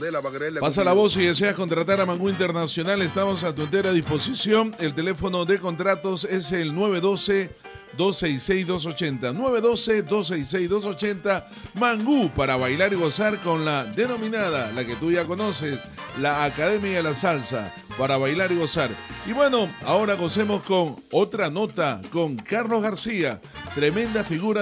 candela para creerle. Pasa la voz si deseas contratar a Mangú Internacional. Estamos a tu entera disposición. El teléfono de contratos es el 912-266-280. 912-266-280. Mangú, para bailar y gozar con la denominada, la que tú ya conoces, la Academia de la Salsa, para bailar y gozar. Y bueno, ahora gocemos con otra nota con Carlos García, tremenda figura